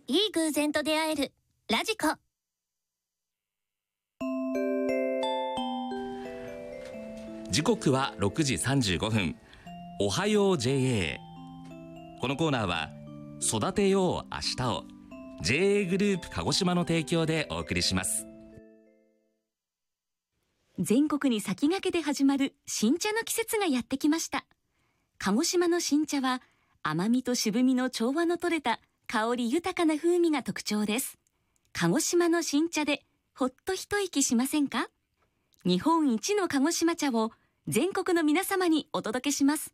いい偶然と出会えるラジコ。 時刻は6時35分。おはよう JA。 このコーナーは育てよう明日を JA グループ鹿児島の提供でお送りします。 全国に先駆けて始まる新茶の季節がやってきました。鹿児島の新茶は甘みと渋みの調和の取れた香り豊かな風味が特徴です。鹿児島の新茶でほっと一息しませんか？日本一の鹿児島茶を全国の皆様にお届けします。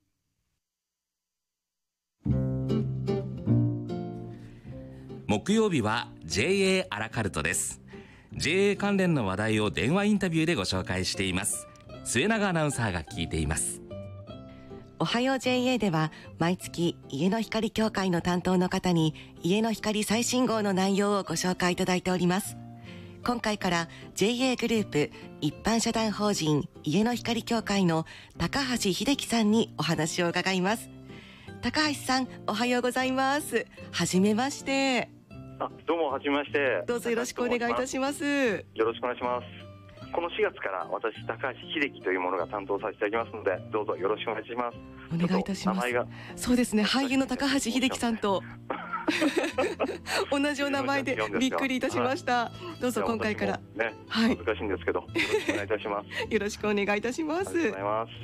木曜日は JA アラカルトです。 JA 関連の話題を電話インタビューでご紹介しています。末永アナウンサーが聞いています。 おはよう JA では毎月家の光協会の担当の方に家の光最新号の内容をご紹介いただいております。今回から JA グループ一般社団法人家の光協会の高橋秀樹さんにお話を伺います。高橋さん、おはようございます。はじめまして。 どうもはじめまして。 どうぞよろしくお願いいたします。 よろしくお願いします。この4月から私高橋秀樹というものが担当させていただきますので、どうぞよろしくお願いします。 お願いいたします。そうですね、俳優の高橋秀樹さんと同じお名前でびっくりいたしました、どうぞ今回からね、難しいんですけどよろしくお願いいたしますよろしくお願いいたします。 ありがとうございます。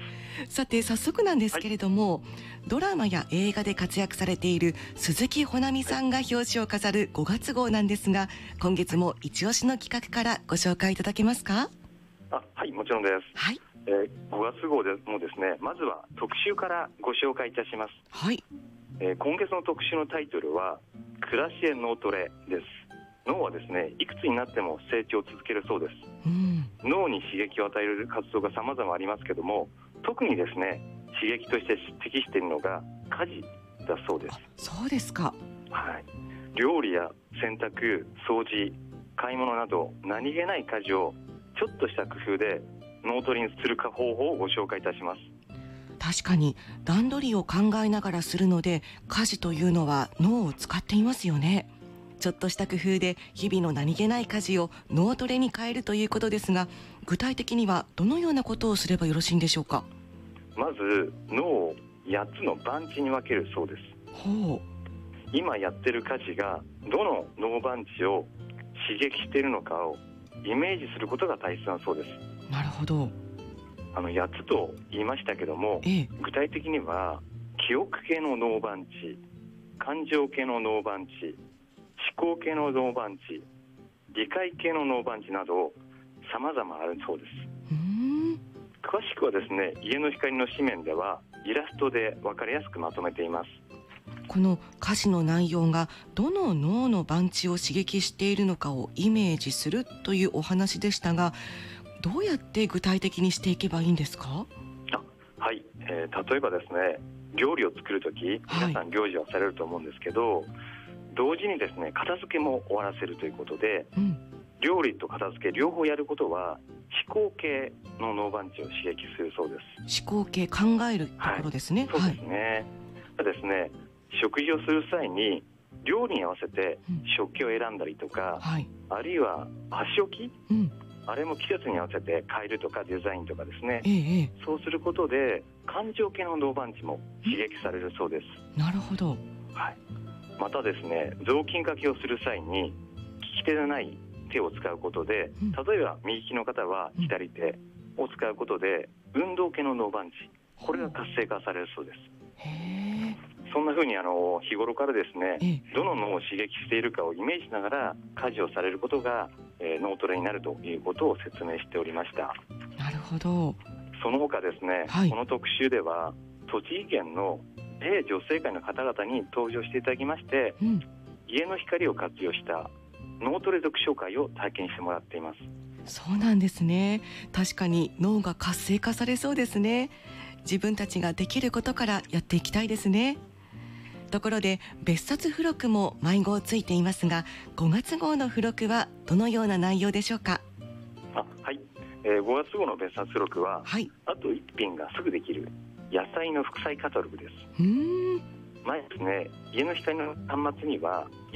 さて早速なんですけれども、ドラマや映画で活躍されている鈴木保奈美さんが表紙を飾る5月号なんですが、今月も一押しの企画からご紹介いただけますか？ はい、もちろんです。 はい、 5月号でもですね、まずは特集からご紹介いたします。 はい、 今月の特集のタイトルは暮らしへ脳トレです。脳はですね、いくつになっても成長を続けるそうです。脳に刺激を与える活動が様々ありますけども、特にですね、刺激として適しているのが家事だそうです。 そうですか。 はい、料理や洗濯、掃除、買い物など何気ない家事をちょっとした工夫で脳トレにする方法をご紹介いたします。 確かに段取りを考えながらするので、家事というのは脳を使っていますよね。ちょっとした工夫で日々の何気ない家事を脳トレに変えるということですが、具体的にはどのようなことをすればよろしいんでしょうか？ まず脳を8つの番地に分けるそうです。 ほう。 今やってる家事がどの脳番地を刺激しているのかをイメージすることが大切なそうです。 なるほど。 8つと言いましたけども、具体的には記憶系の脳番地、感情系の脳番地、思考系の脳番地、理解系の脳番地など様々あるそうです。詳しくはですね、家の光の紙面ではイラストで分かりやすくまとめています。 この歌詞の内容がどの脳の番地を刺激しているのかをイメージするというお話でしたが、どうやって具体的にしていけばいいんですか？ はい、例えばですね、料理を作るとき皆さん料理はされると思うんですけど、同時にですね、片付けも終わらせるということで、料理と片付け両方やることは思考系の脳番地を刺激するそうです。 思考系、考えるところですね。 そうですね。ですね、食事をする際に料理に合わせて食器を選んだりとか、あるいは箸置き、あれも季節に合わせて変えるとかデザインとかですね、そうすることで感情系の脳番地も刺激されるそうです。 なるほど。 はい、またですね、雑巾掛けをする際に利き手でない手を使うことで、例えば右利きの方は左手を使うことで運動系の脳番地、これが活性化されるそうです。そんな風に日頃からですね、どの脳を刺激しているかをイメージしながら家事をされることが、脳トレになるということを説明しておりました。 なるほど。 その他ですね、この特集では栃木県の女性会の方々に登場していただきまして、家の光を活用した脳トレ読書会を体験してもらっています。 そうなんですね。確かに脳が活性化されそうですね。自分たちができることからやっていきたいですね。ところで別冊付録も毎号ついていますが、5月号の付録はどのような内容でしょうか？ はい、5月号の別冊付録は、あと1品がすぐできる野菜の副菜カタログです。前ですね、家の光の端末には